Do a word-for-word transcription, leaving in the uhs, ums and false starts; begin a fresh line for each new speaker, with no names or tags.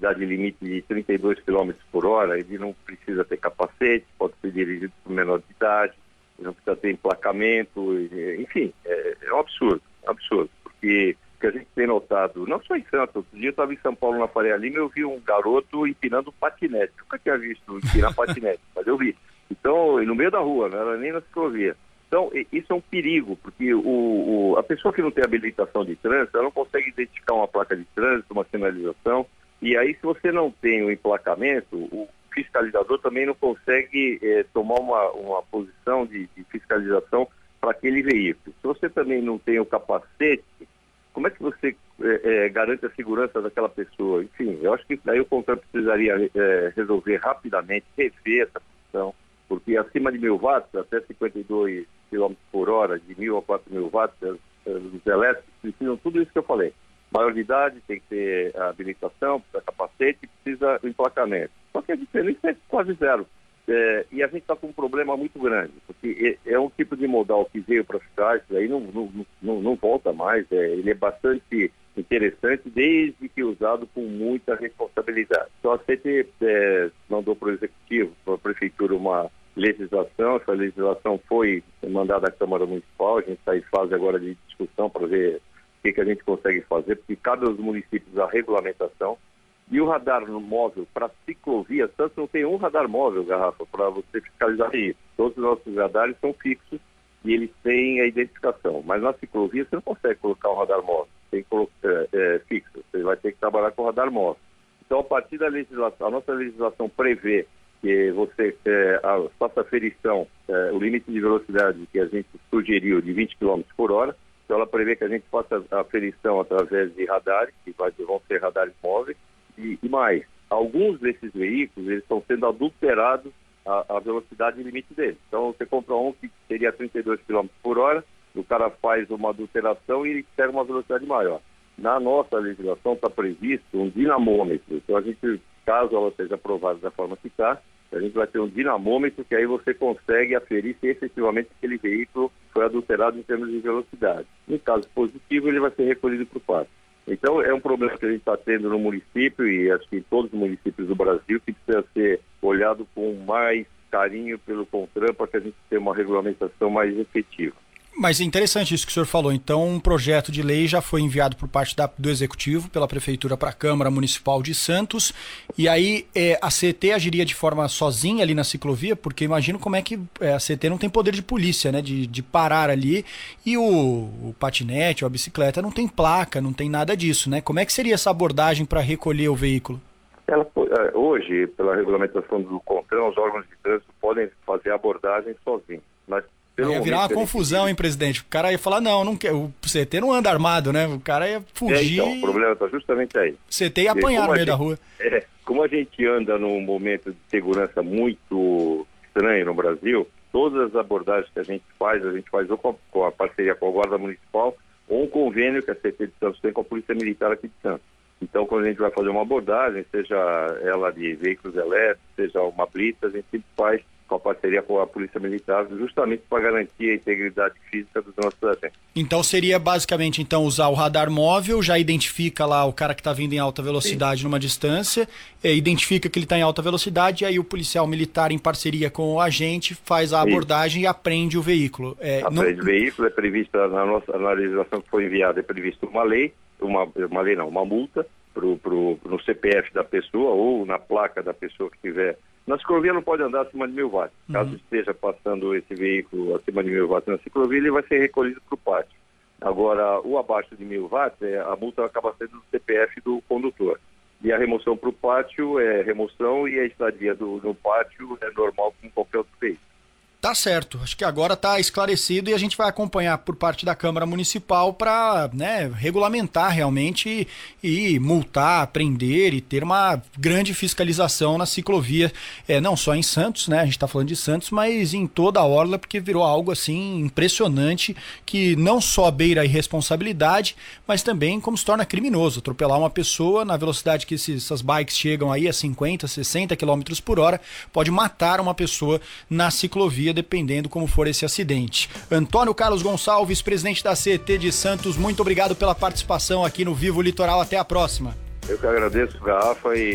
velocidade limite de trinta e dois quilômetros por hora, ele não precisa ter capacete, pode ser dirigido por menor de idade, não precisa ter emplacamento, enfim, é, é um absurdo, é um absurdo, porque o que a gente tem notado, não só em Santos, outro dia eu estava em São Paulo, na Faria Lima, eu vi um garoto empinando patinete, eu nunca tinha visto empinar patinete, mas eu vi. Então, no meio da rua, não era nem na ciclovia. Então, isso é um perigo, porque o, o, a pessoa que não tem habilitação de trânsito, ela não consegue identificar uma placa de trânsito, uma sinalização, e aí se você não tem o emplacamento, o fiscalizador também não consegue é, tomar uma, uma posição de, de fiscalização para aquele veículo. Se você também não tem o capacete, como é que você é, é, garante a segurança daquela pessoa? Enfim, eu acho que daí o CONTRAN precisaria é, resolver rapidamente, rever essa questão, porque acima de mil watts, até cinquenta e dois quilômetros por hora, de mil a quatro mil watts, os elétricos precisam tudo isso que eu falei. Maior de idade, tem que ter a habilitação, precisa capacete, precisa do emplacamento. Só que a diferença é quase zero. É, e a gente está com um problema muito grande, porque é, é um tipo de modal que veio para ficar, isso aí não, não, não, não volta mais, é, ele é bastante interessante desde que usado com muita responsabilidade. Então a C T é, mandou para o Executivo, para a Prefeitura, uma legislação, essa legislação foi mandada à Câmara Municipal, a gente está em fase agora de discussão para ver o que, que a gente consegue fazer, porque cabe aos municípios a regulamentação. E o radar móvel para ciclovia, Santos não tem um radar móvel, Garrafa, para você fiscalizar isso. Todos os nossos radares são fixos e eles têm a identificação. Mas na ciclovia você não consegue colocar um radar móvel, tem que colocar é, é, fixo, você vai ter que trabalhar com o radar móvel. Então, a partir da legislação, a nossa legislação prevê que você é, a, faça aferição, é, o limite de velocidade que a gente sugeriu de vinte quilômetros por hora, então ela prevê que a gente faça a aferição através de radares, que vai, vão ser radares móveis. E, e mais, alguns desses veículos, eles estão sendo adulterados a, a velocidade limite deles. Então, você compra um que seria trinta e dois quilômetros por hora, o cara faz uma adulteração e ele pega uma velocidade maior. Na nossa legislação está previsto um dinamômetro. Então, a gente, caso ela seja aprovada da forma que está, a gente vai ter um dinamômetro que aí você consegue aferir se efetivamente aquele veículo foi adulterado em termos de velocidade. Em caso positivo, ele vai ser recolhido para o pátio. Então, é um problema que a gente está tendo no município e acho que em todos os municípios do Brasil, que precisa ser olhado com mais carinho pelo CONTRAN para que a gente tenha uma regulamentação mais efetiva.
Mas é interessante isso que o senhor falou. Então, um projeto de lei já foi enviado por parte da, do Executivo, pela Prefeitura, para a Câmara Municipal de Santos. E aí é, a C T agiria de forma sozinha ali na ciclovia, porque imagino como é que é, a C T não tem poder de polícia, né? De, de parar ali. E o, o patinete ou a bicicleta não tem placa, não tem nada disso, né? Como é que seria essa abordagem para recolher o veículo?
Ela, hoje, pela regulamentação do CONTRAN, os órgãos de trânsito podem fazer a abordagem sozinhos. Mas Pelo
ia virar uma confusão, gente... hein, presidente? O cara ia falar, não, não quer, o C T não anda armado, né? O cara ia fugir.
É, então, o problema está justamente aí.
O C T ia apanhar no meio
gente,
da rua.
É, como a gente anda num momento de segurança muito estranho no Brasil, todas as abordagens que a gente faz, a gente faz ou com a, com a parceria com a Guarda Municipal ou um convênio que a C T de Santos tem com a Polícia Militar aqui de Santos. Então, quando a gente vai fazer uma abordagem, seja ela de veículos elétricos, seja uma blitz, a gente sempre faz com a parceria com a Polícia Militar, justamente para garantir a integridade física dos nossos agentes.
Então seria basicamente então usar o radar móvel, já identifica lá o cara que está vindo em alta velocidade. Sim. Numa distância, é, identifica que ele está em alta velocidade, e aí o policial militar, em parceria com o agente, faz a abordagem. Isso. E apreende o veículo. É,
apreende
não...
o veículo, é prevista na nossa na legislação que foi enviada, é prevista uma lei, uma, uma lei não, uma multa pro, pro, no C P F da pessoa ou na placa da pessoa que tiver. Na ciclovia não pode andar acima de mil watts. Caso uhum. esteja passando esse veículo acima de mil watts na ciclovia, ele vai ser recolhido para o pátio. Agora, o abaixo de mil watts, é, a multa acaba sendo do C P F do condutor. E a remoção para o pátio é remoção e a estadia do, no pátio é normal como qualquer outro veículo.
Tá certo, acho que agora está esclarecido e a gente vai acompanhar por parte da Câmara Municipal para, né, regulamentar realmente e, e multar, prender e ter uma grande fiscalização na ciclovia, é, não só em Santos, né, a gente está falando de Santos, mas em toda a orla, porque virou algo assim impressionante que não só beira a irresponsabilidade, mas também como se torna criminoso, atropelar uma pessoa na velocidade que esses, essas bikes chegam aí a cinquenta, sessenta quilômetros por hora, pode matar uma pessoa na ciclovia, dependendo como for esse acidente. Antônio Carlos Gonçalves, presidente da C T de Santos, muito obrigado pela participação aqui no Vivo Litoral. Até a próxima.
Eu que agradeço, Garrafa, e